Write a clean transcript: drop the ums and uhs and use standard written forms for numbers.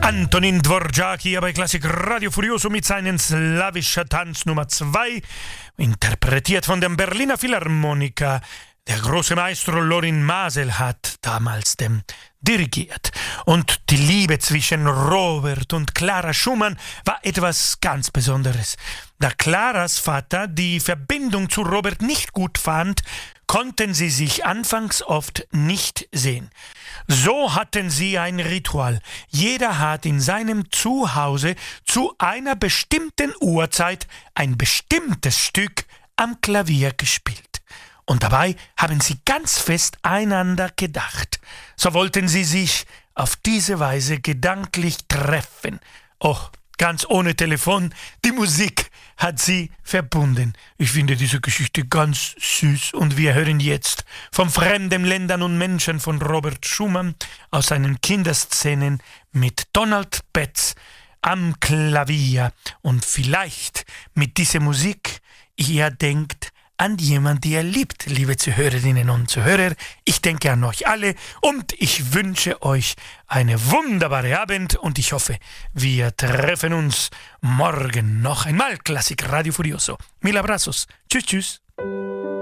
Antonin Dvorak hier bei Klassik Radio Furioso mit seinem Slawischer Tanz Nummer 2, interpretiert von dem Berliner Philharmoniker. Der große Maestro Lorin Maazel hat damals dem dirigiert. Und die Liebe zwischen Robert und Clara Schumann war etwas ganz Besonderes. Da Claras Vater die Verbindung zu Robert nicht gut fand, konnten sie sich anfangs oft nicht sehen. So hatten sie ein Ritual. Jeder hat in seinem Zuhause zu einer bestimmten Uhrzeit ein bestimmtes Stück am Klavier gespielt. Und dabei haben sie ganz fest einander gedacht. So wollten sie sich auf diese Weise gedanklich treffen. Oh, ganz ohne Telefon, die Musik hat sie verbunden. Ich finde diese Geschichte ganz süß und wir hören jetzt von fremden Ländern und Menschen von Robert Schumann aus seinen Kinderszenen mit Donald Betts am Klavier. Und vielleicht mit dieser Musik, ihr denkt an jemanden, die ihr liebt, liebe Zuhörerinnen und Zuhörer. Ich denke an euch alle und ich wünsche euch eine wunderbare Abend und ich hoffe, wir treffen uns morgen noch einmal. Klassik Radio Furioso. Mil abrazos. Tschüss, tschüss.